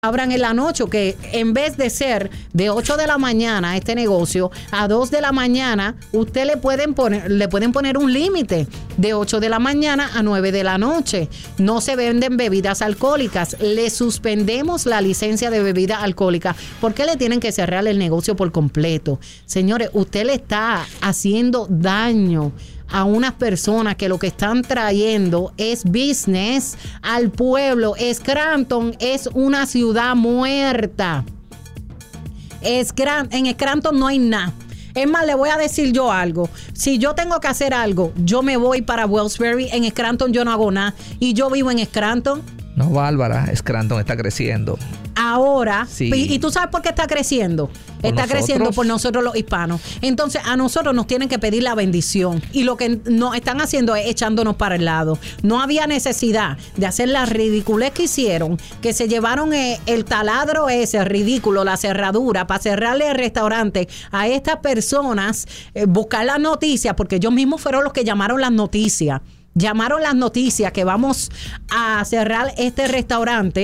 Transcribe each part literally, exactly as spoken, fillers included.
abran en la noche, que en vez de ser de ocho de la mañana este negocio, a dos de la mañana, usted le pueden poner, le pueden poner un límite de ocho de la mañana a nueve de la noche. No se venden bebidas alcohólicas. Le suspendemos la licencia de bebida alcohólica. ¿Por qué le tienen que cerrar el negocio por completo? Señores, usted le está haciendo daño a unas personas que lo que están trayendo es business al pueblo. Scranton es una ciudad muerta. Scran- en Scranton no hay nada. Es más, le voy a decir yo algo. Si yo tengo que hacer algo, yo me voy para Wellsbury. En Scranton yo no hago nada. Y yo vivo en Scranton. No, Bárbara, Scranton está creciendo. Ahora, sí. ¿Y, y tú sabes por qué está creciendo? ¿Por está nosotros? creciendo por nosotros los hispanos. Entonces, a nosotros nos tienen que pedir la bendición. Y lo que nos están haciendo es echándonos para el lado. No había necesidad de hacer la ridiculez que hicieron, que se llevaron eh, el taladro ese ridículo, la cerradura, para cerrarle el restaurante a estas personas, eh, buscar las noticias, porque ellos mismos fueron los que llamaron las noticias. Llamaron las noticias que vamos a cerrar este restaurante.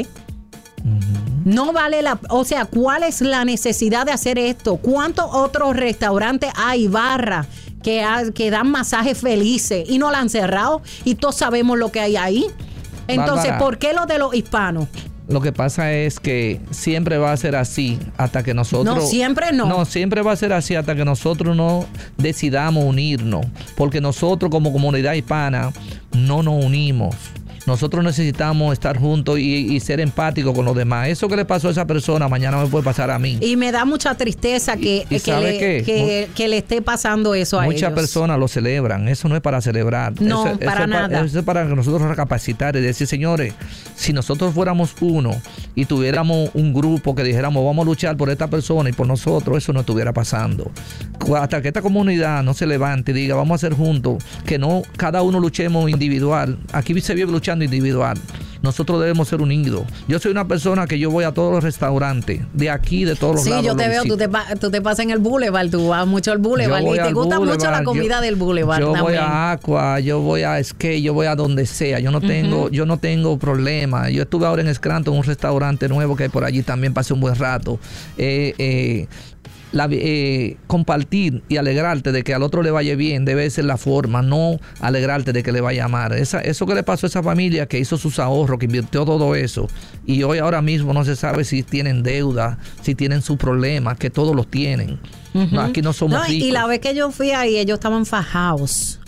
Uh-huh. No vale la... O sea, ¿cuál es la necesidad de hacer esto? ¿Cuántos otros restaurantes hay, barra, que, ha, que dan masajes felices y no la han cerrado? Y todos sabemos lo que hay ahí. Entonces, Bárbara, ¿por qué lo de los hispanos? Lo que pasa es que siempre va a ser así hasta que nosotros... No, siempre no. No, siempre va a ser así hasta que nosotros no decidamos unirnos. Porque nosotros como comunidad hispana no nos unimos. Nosotros necesitamos estar juntos y, y ser empáticos con los demás. Eso que le pasó a esa persona, mañana me puede pasar a mí. Y me da mucha tristeza que, ¿Y, y que, le, que, que le esté pasando eso a ellos. Muchas personas lo celebran. Eso no es para celebrar. No, eso, para eso nada. Es para, eso es para que nosotros recapacitar y decir, señores, si nosotros fuéramos uno y tuviéramos un grupo que dijéramos, vamos a luchar por esta persona y por nosotros, eso no estuviera pasando. Hasta que esta comunidad no se levante y diga, vamos a hacer juntos, que no cada uno luchemos individual. Aquí se vive luchando individual. Nosotros debemos ser unidos. Yo soy una persona que yo voy a todos los restaurantes de aquí, de todos los sí, lados. Sí, yo te veo, tú te, tú te pasas en el Boulevard, tú vas mucho al Boulevard y te gusta Boulevard, mucho la comida yo, del Boulevard. Yo también. voy a Aqua, yo voy a Skate, yo voy a donde sea. Yo no tengo, uh-huh. yo no tengo problema. Yo estuve ahora en Scranton, un restaurante nuevo que hay por allí, también pasé un buen rato. Eh, eh, La, eh, compartir y alegrarte de que al otro le vaya bien debe ser la forma, no alegrarte de que le vaya mal. Esa, eso que le pasó a esa familia que hizo sus ahorros, que invirtió todo eso y hoy ahora mismo no se sabe si tienen deuda, si tienen sus problemas, que todos los tienen. Uh-huh. No, aquí no somos no, ricos. Y la vez que yo fui ahí, ellos estaban fajados.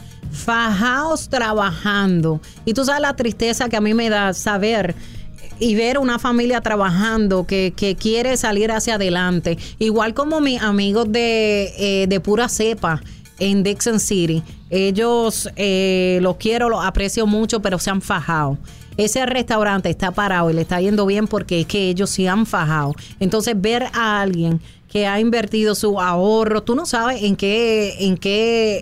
Fajados trabajando. Y tú sabes la tristeza que a mí me da saber y ver una familia trabajando que, que quiere salir hacia adelante. Igual como mis amigos de, eh, de pura cepa en Dixon City. Ellos eh, los quiero, los aprecio mucho, pero se han fajado. Ese restaurante está parado y le está yendo bien porque es que ellos se han fajado. Entonces, ver a alguien que ha invertido su ahorro, tú no sabes en qué... En qué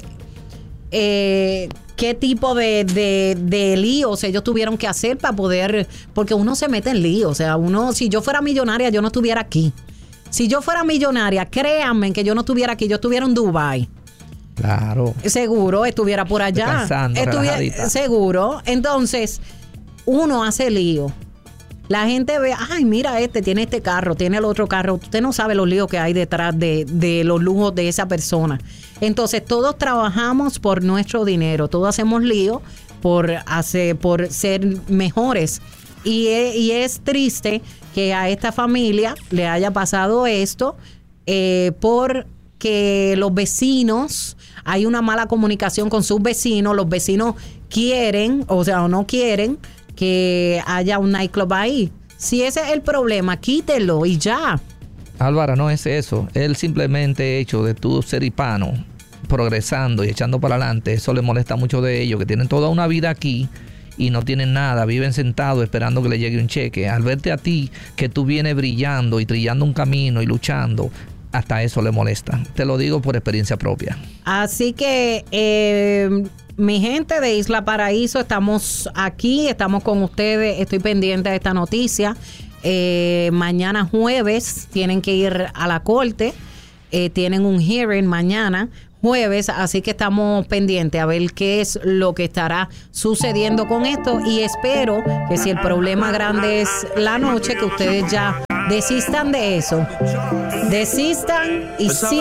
eh, qué tipo de, de, de líos ellos tuvieron que hacer para poder, porque uno se mete en líos, o sea, uno, si yo fuera millonaria, yo no estuviera aquí. Si yo fuera millonaria, créanme que yo no estuviera aquí, yo estuviera en Dubái. Claro. Seguro, estuviera por allá. Estuviera, seguro. Entonces, uno hace lío. La gente ve, ay, mira este, tiene este carro, tiene el otro carro. Usted no sabe los líos que hay detrás de, de los lujos de esa persona. Entonces, todos trabajamos por nuestro dinero. Todos hacemos lío por, hacer, por ser mejores. Y es, y es triste que a esta familia le haya pasado esto eh, porque los vecinos, hay una mala comunicación con sus vecinos. Los vecinos quieren, o sea, o no quieren que haya un nightclub ahí. Si ese es el problema, quítelo y ya. Álvaro, no es eso. El simplemente hecho de tú ser hispano, progresando y echando para adelante, eso le molesta mucho de ellos, que tienen toda una vida aquí y no tienen nada, viven sentados esperando que le llegue un cheque. Al verte a ti, que tú vienes brillando y trillando un camino y luchando, hasta eso le molesta. Te lo digo por experiencia propia. Así que... Eh, mi gente de Isla Paraíso, estamos aquí, estamos con ustedes, estoy pendiente de esta noticia. Eh, mañana jueves tienen que ir a la corte, eh, tienen un hearing mañana, jueves, así que estamos pendientes a ver qué es lo que estará sucediendo con esto y espero que si el problema grande es la noche, que ustedes ya desistan de eso, desistan y sí